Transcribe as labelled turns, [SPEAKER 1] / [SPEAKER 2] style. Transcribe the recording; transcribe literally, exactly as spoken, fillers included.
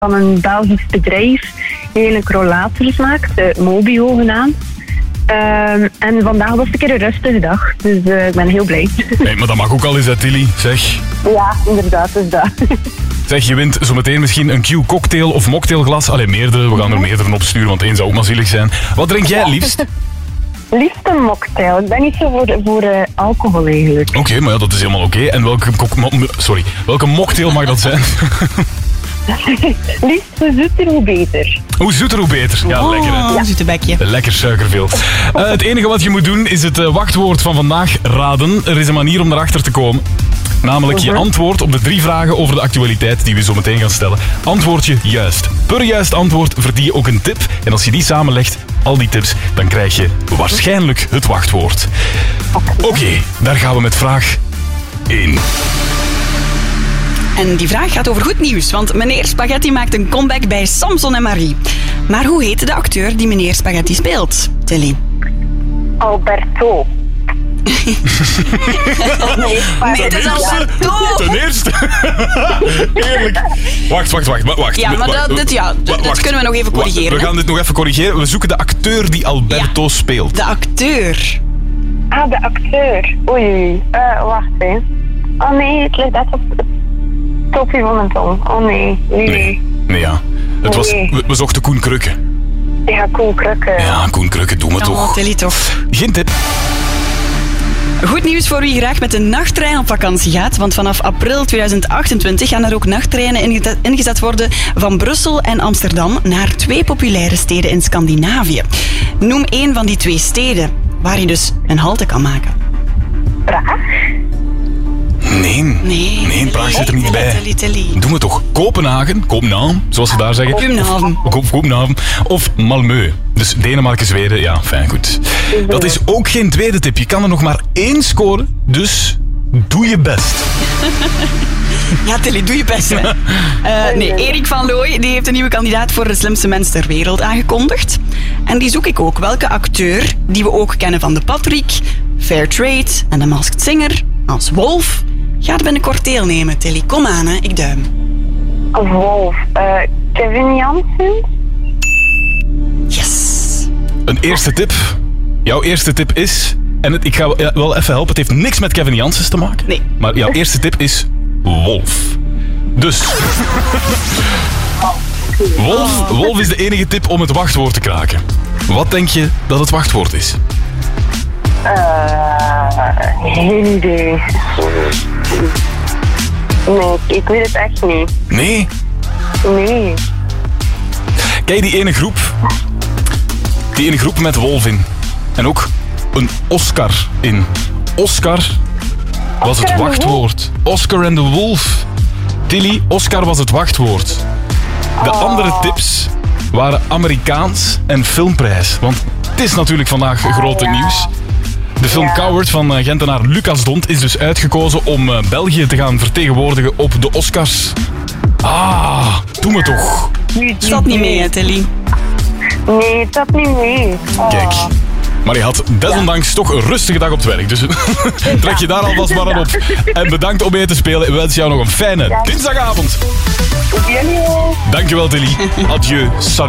[SPEAKER 1] van een Belgisch bedrijf die eigenlijk rollators maakt, uh, Mobio genaamd. Um, en vandaag was een keer een rustige dag, dus uh, ik ben heel blij.
[SPEAKER 2] Hey, maar dat mag ook al eens, hè, Tilly, zeg.
[SPEAKER 1] Ja, inderdaad, is dat.
[SPEAKER 2] Zeg, je wint zometeen misschien een Q-cocktail of mocktailglas. Allee, meerdere, we gaan er meerdere opsturen, want één zou ook maar zielig zijn. Wat drink jij liefst?
[SPEAKER 1] Liefst een mocktail. Ik ben niet zo voor, voor uh, alcohol eigenlijk.
[SPEAKER 2] Oké, okay, maar ja, dat is helemaal oké. Okay. En welke, sorry, welke mocktail mag dat zijn?
[SPEAKER 1] Liefst hoe zoeter, hoe beter.
[SPEAKER 2] Hoe zoeter, hoe beter. Ja,
[SPEAKER 3] oh,
[SPEAKER 2] lekker hè.
[SPEAKER 3] Ja. Zoete bekje.
[SPEAKER 2] Lekker suikerveel. Uh, het enige wat je moet doen is het uh, wachtwoord van vandaag raden. Er is een manier om erachter te komen. Namelijk je antwoord op de drie vragen over de actualiteit die we zo meteen gaan stellen. Antwoord je juist. Per juist antwoord verdien je ook een tip. En als je die samenlegt, al die tips, dan krijg je waarschijnlijk het wachtwoord. Oké, okay, daar gaan we met vraag één.
[SPEAKER 3] En die vraag gaat over goed nieuws, want meneer Spaghetti maakt een comeback bij Samson en Marie. Maar hoe heet de acteur die meneer Spaghetti speelt, Tilly?
[SPEAKER 1] Alberto.
[SPEAKER 3] nee, het is Alberto.
[SPEAKER 2] Ten eerste. Eerlijk. Wacht, wacht, wacht. wacht.
[SPEAKER 3] Ja, maar dat, dit, ja, dat wacht. kunnen we nog even corrigeren.
[SPEAKER 2] We gaan dit nog even corrigeren. We zoeken de acteur die Alberto ja. speelt.
[SPEAKER 3] De acteur.
[SPEAKER 1] Ah, de acteur. Oei. Uh, wacht eens. Oh nee, het ligt echt op het topje van mijn tong. Oh nee. Nee,
[SPEAKER 2] nee. nee ja. Het nee. was, we, we zochten Koen Krukke.
[SPEAKER 1] Ja, Koen Krukke.
[SPEAKER 2] Ja, Koen Krukke, doe me
[SPEAKER 3] oh,
[SPEAKER 2] toch.
[SPEAKER 3] Tilly toch.
[SPEAKER 2] Geen tip.
[SPEAKER 3] Goed nieuws voor wie graag met de nachttrein op vakantie gaat, want vanaf april tweeduizend achtentwintig gaan er ook nachttreinen ingezet worden van Brussel en Amsterdam naar twee populaire steden in Scandinavië. Noem één van die twee steden waar je dus een halte kan maken.
[SPEAKER 1] Praag?
[SPEAKER 2] Nee,
[SPEAKER 3] nee,
[SPEAKER 2] nee Praag zit er niet bij.
[SPEAKER 3] Tilly, Tilly.
[SPEAKER 2] Doe het toch. Kopenhagen, Kopenhagen, zoals ze daar zeggen.
[SPEAKER 3] Kopenhagen.
[SPEAKER 2] Of, Kopenhagen. Of Malmö. Dus Denemarken, Zweden, ja, fijn, goed. Dat is ook geen tweede tip. Je kan er nog maar één scoren, dus doe je best.
[SPEAKER 3] Ja, Tilly, doe je best, hè. Uh, nee, Erik van Looy die heeft een nieuwe kandidaat voor de slimste mens ter wereld aangekondigd. En die zoek ik ook. Welke acteur, die we ook kennen van de Patrick, Fairtrade en de Masked Singer, als Wolf, gaat binnenkort deelnemen. Tilly, kom aan, hè. Ik duim.
[SPEAKER 1] Als Wolf. Uh, Kevin Jansen?
[SPEAKER 3] Yes.
[SPEAKER 2] Een eerste tip. Jouw eerste tip is... En het, ik ga wel even helpen. Het heeft niks met Kevin Janssens te maken.
[SPEAKER 3] Nee.
[SPEAKER 2] Maar jouw eerste tip is... Wolf. Dus... Wolf, Wolf is de enige tip om het wachtwoord te kraken. Wat denk je dat het wachtwoord is?
[SPEAKER 1] Uh, geen idee. Nee, ik weet het echt niet.
[SPEAKER 2] Nee?
[SPEAKER 1] Nee.
[SPEAKER 2] Ken je die ene groep? Die ene groep met Wolf in. En ook een Oscar in. Oscar was het wachtwoord. Oscar and the Wolf. Tilly, Oscar was het wachtwoord. De andere tips waren Amerikaans en filmprijs. Want het is natuurlijk vandaag grote nieuws. De film ja. Coward van Gentenaar Lucas Dont is dus uitgekozen om uh, België te gaan vertegenwoordigen op de Oscars. Ah, doe me toch.
[SPEAKER 3] Het zat niet mee, hè, Tilly?
[SPEAKER 1] Nee, het zat niet mee. Oh.
[SPEAKER 2] Kijk, maar je had desondanks ja. toch een rustige dag op het werk. Dus trek je daar alvast maar aan op. En bedankt om mee te spelen. Ik wens jou nog een fijne ja. dinsdagavond.
[SPEAKER 1] Dankjewel.
[SPEAKER 2] Dankjewel, Tilly. Adieu. Salut.